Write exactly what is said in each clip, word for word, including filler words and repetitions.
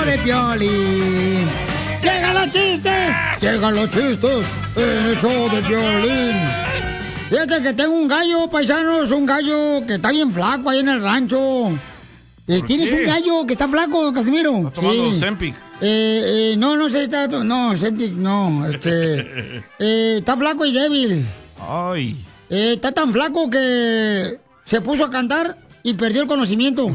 de Piolín. ¡Llegan los chistes! ¡Llegan los chistes en el show de Piolín! Fíjate que tengo un gallo, paisanos, un gallo que está bien flaco ahí en el rancho. Eh, ¿Tienes qué? un gallo que está flaco, Casimiro? Está tomando Sí. Zempic. Eh, eh, no, no sé, está, no, Zempic, no, este, eh, está flaco y débil. Ay. Eh, está tan flaco que se puso a cantar y perdió el conocimiento.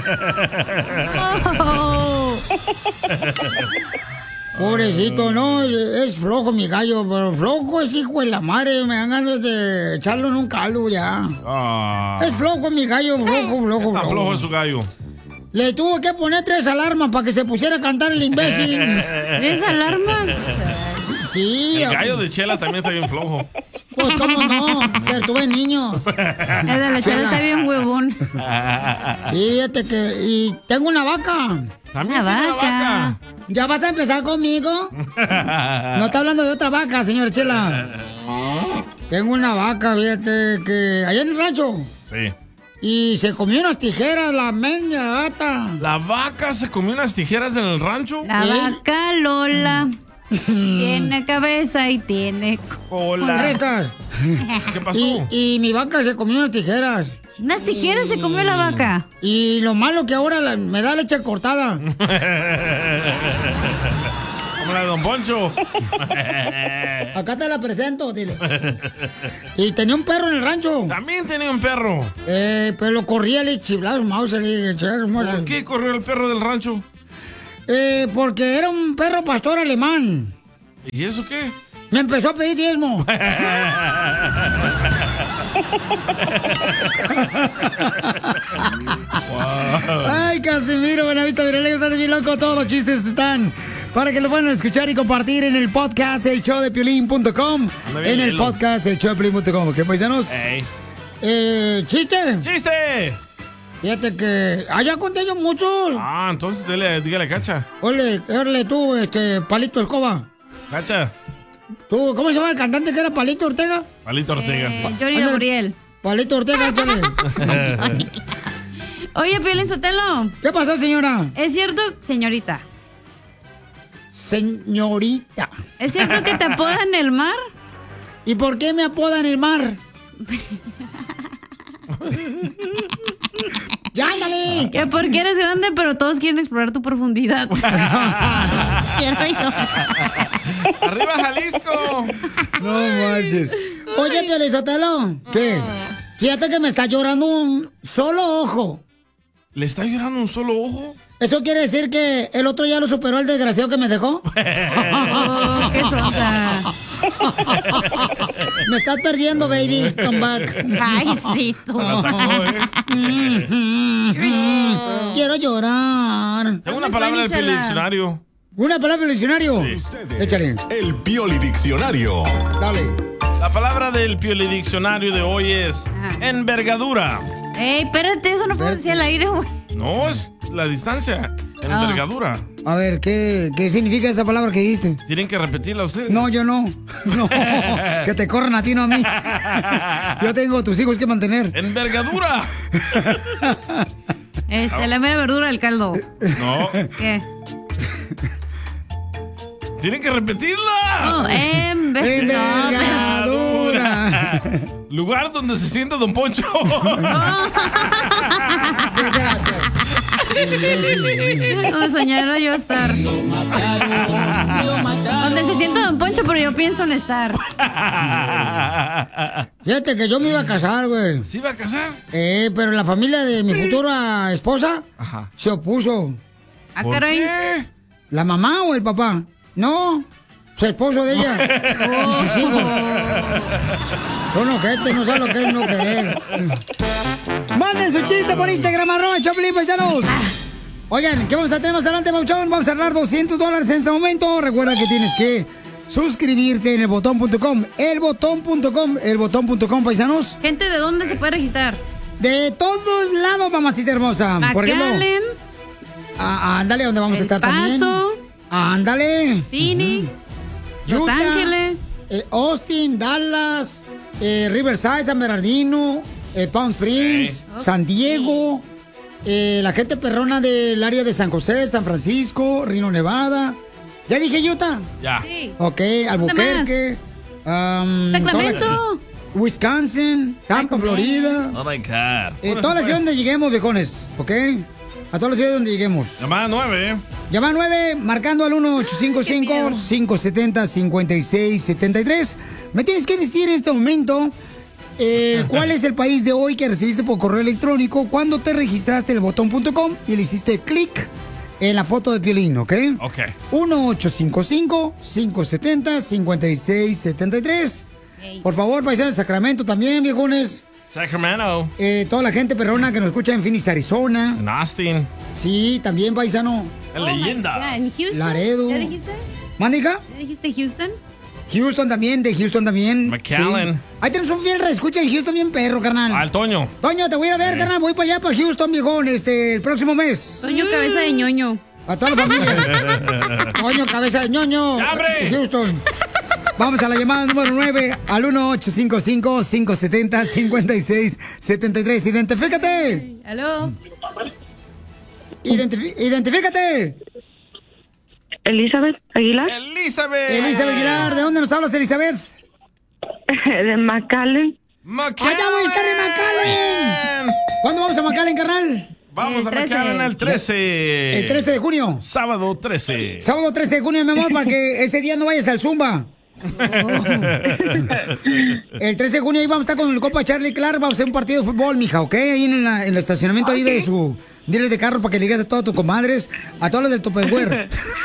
Pobrecito, no, es flojo mi gallo, pero flojo es hijo de la madre, me dan ganas de echarlo en un caldo ya. Ah. Es flojo mi gallo, flojo, flojo, Está flojo. flojo es su gallo. Le tuvo que poner tres alarmas para que se pusiera a cantar el imbécil. ¿Tres alarmas? Sí. El gallo de Chela también está bien flojo. Pues cómo no, pero tuve niños. El de la Chela está bien huevón. Sí, fíjate que... Y tengo una vaca. También Una tiene una vaca. vaca. ¿Ya vas a empezar conmigo? No está hablando de otra vaca, señor Chela. Tengo una vaca, fíjate, que allá en el rancho. Sí. Y se comió unas tijeras, la mendia gata. ¿La vaca se comió unas tijeras en el rancho? La vaca Lola tiene cabeza y tiene Hola. Crestas. ¿Qué pasó? Y, y mi vaca se comió unas tijeras. Unas tijeras se comió la vaca. Y lo malo que ahora la- me da leche cortada. Como la de Don Poncho. Acá te la presento, dile. Y tenía un perro en el rancho. También tenía un perro. Eh, pero lo corría, le chiflaba mouse, le chiflaba mouse. ¿Por qué corrió el perro del rancho? Eh, porque era un perro pastor alemán. ¿Y eso qué? Me empezó a pedir diezmo. Ay, Casimiro, Buenavista, Virelego, está bien loco. Todos los chistes están para que lo puedan escuchar y compartir en el podcast el show de piolín punto com. Anda bien En el hielo. podcast el show de piolín punto com. ¿Qué paisanos? Ey. Eh, chiste. ¡Chiste! Fíjate que allá conté yo muchos. Ah, entonces dile, dígale, Cacha. Ole, ole tú, este, Palito Escoba. Cacha. Tú, ¿cómo se llama el cantante que era Palito Ortega? Palito Ortega, Eh, sí. Johnny Ándale. Gabriel. Palito Ortega, échale. Oye, Piolín Sotelo, ¿Qué pasó, señora? ¿es cierto, señorita? Señorita. ¿Es cierto que te apodan el mar? ¿Y por qué me apodan el mar? ¡Ya, ándale! Que porque eres grande, pero todos quieren explorar tu profundidad. Quiero yo. ¡Arriba, Jalisco! No manches. Oye, Piolizotelo. ¿Qué? Fíjate que me está llorando un solo ojo. ¿Le está llorando un solo ojo? ¿Eso quiere decir que el otro ya lo superó el desgraciado que me dejó? Oh, qué sonsa. Me estás perdiendo, baby. Come back. Ay, sí, tú. La sacó, ¿eh? Quiero llorar. Tengo una palabra del Chela. diccionario. ¿Una palabra del diccionario? Échale. El Pioli Diccionario. Dale. La palabra del Piolidiccionario de hoy es Ajá. envergadura. Ey, espérate, eso no puedo decir al aire, güey. No, es la distancia. Ah. Envergadura. A ver, ¿qué, ¿qué significa esa palabra que dijiste? Tienen que repetirla ustedes. No, yo no. No, que te corran a ti, no a mí. Yo tengo tus hijos que mantener. ¡Envergadura! Este, la mera verdura del caldo. No, ¿Qué? tienen que repetirla. Oh, enver- no, Envergadura. Lugar donde se sienta Don Poncho. espérate. Donde soñara yo estar. Donde se sienta Don Poncho, pero yo pienso en estar. Fíjate que yo me iba a casar, güey. ¿Se iba a casar? Eh, pero la familia de mi futura esposa Ajá. se opuso. Ah, ¿Por caray. qué? ¿La mamá o el papá? No, su esposo de ella. Y sus hijos. Son ojetes, no saben lo que es no querer. Manden su chiste por Instagram, arroba Choplin, paisanos. Oigan, ¿qué vamos a tener más adelante, Pauchón? Vamos a ganar doscientos dólares en este momento. Recuerda que tienes que suscribirte en el botón punto com. El botón punto com, el botón punto com, paisanos. Gente, ¿de dónde se puede registrar? De todos lados, mamacita hermosa. Por ejemplo, McAllen, ah, ándale, donde vamos a El estar también. Paso, Ándale. Phoenix, Los Utah, Ángeles. eh, Austin, Dallas, eh, Riverside, San Bernardino, eh, Palm Springs, Hey. San Diego, eh, la gente perrona del área de San José, San Francisco, Reno, Nevada. ¿Ya dije Utah? Ya. Sí. Ok, Albuquerque. Um, Sacramento. toda la- Wisconsin, Tampa, Florida. Oh my God. Eh, todas las ciudades donde lleguemos, viejones, ¿ok? A todas las ciudades donde lleguemos. Llamada nueve. Llama nueve, marcando al uno ocho cinco cinco, cinco siete cero, cinco seis siete tres. Me tienes que decir en este momento eh, cuál es el país de hoy que recibiste por correo electrónico cuando te registraste en el botón punto com y le hiciste clic en la foto de Piolín, ¿ok? Ok. uno ocho cinco cinco, cinco siete cero, cinco seis siete tres. Por favor, paisanos de Sacramento también, viejones. Sacramento. Eh, toda la gente perrona que nos escucha en Phoenix, Arizona. En Austin. Sí, también, paisano. En Oh my leyenda. God, ¿en Houston? Laredo. ¿Ya dijiste? ¿Mándica? ¿Ya dijiste Houston? Houston también, de Houston también. McAllen. Sí. Ahí tenemos un fiel reescucha en Houston bien perro, carnal. Al Toño. Toño, te voy a ir a ver, Sí. carnal. Voy para allá, para Houston, viejón, este, el próximo mes. Toño, cabeza de ñoño. A toda la familia. Toño, cabeza de ñoño. ¡Ya, hombre! De Houston. Vamos a la llamada número nueve al uno ocho cinco cinco, cinco siete cero, cinco seis siete tres. Identifícate. ¿Aló? Identifi- identifícate. Elizabeth Aguilar, Elizabeth. Elizabeth Aguilar, ¿de dónde nos hablas, Elizabeth? de McAllen. McAllen. Allá voy a estar en McAllen. ¿Cuándo vamos a McAllen, carnal? Vamos El a trece. McAllen el trece. El trece de junio. Sábado trece. Sábado trece de junio, mi amor, para que ese día no vayas al Zumba. El trece de junio ahí vamos a estar con el compa Charlie Clark. Vamos a hacer un partido de fútbol, mija, ¿ok? Ahí en, la- en el estacionamiento ahí de su dealer de carro para que le digas a todas tus comadres, a todos los del Tupperware.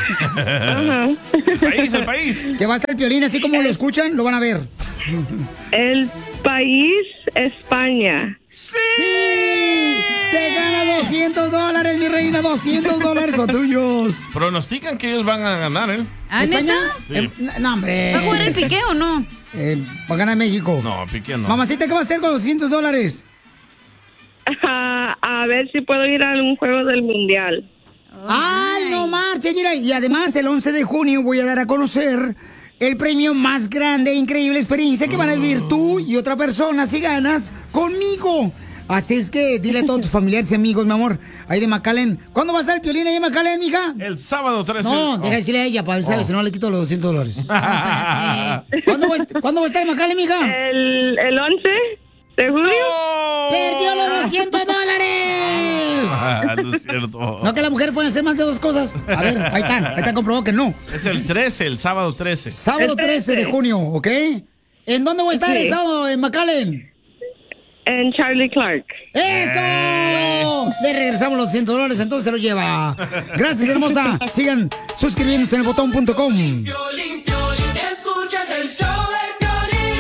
El país, el país. Que va a estar el Piolín, así como lo escuchan, lo van a ver. El país, España. ¡Sí! ¡Te gana doscientos dólares, mi reina! ¡doscientos dólares son tuyos! Pronostican que ellos van a ganar, ¿eh? ¿Ah, ¿España? neta? Eh, no, hombre. ¿Va a jugar el Piqué o no? Eh, va a ganar México. No, Piqué no. Mamacita, ¿qué va a hacer con los doscientos dólares? Ah, a ver si puedo ir a un juego del mundial. ¡Ay, no marches! Mira, y además el once de junio voy a dar a conocer el premio más grande e increíble experiencia que van a vivir tú y otra persona si ganas conmigo. Así es que dile a todos tus familiares y amigos, mi amor, ahí de McAllen. ¿Cuándo va a estar el Piolín ahí en McAllen, mija? El sábado trece. No, Oh. deja de decirle a ella para ver, ¿sabes? Oh. Si no le quito los doscientos dólares. ¿Cuándo va, a est- ¿Cuándo va a estar en McAllen, mija? El, el once de julio. ¡Oh! ¡Perdió los doscientos dólares! Ah, no es cierto. No que las mujeres pueden hacer más de dos cosas. A ver, ahí están, ahí está comprobado que no. Es el trece, el sábado trece. Sábado El trece de trece. junio, ¿ok? ¿En dónde voy a estar el Sí. sábado? En McAllen. En Charlie Clark. ¡Eso! Le regresamos los cien dólares, entonces se los lleva. Gracias, hermosa. Sigan suscribiéndose en el botón punto com. Piolín, Piolín, escuchas el show de Piolín.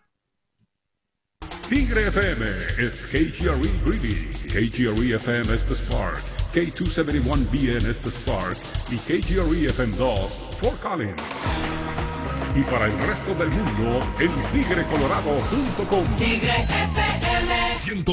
Tigre F M es K G R E Greeley, K G R E F M es The Spark, K doscientos setenta y uno B N es The Spark y K G R E F M dos Fort Collins. Y para el resto del mundo en tigre colorado punto com. Tigre F M.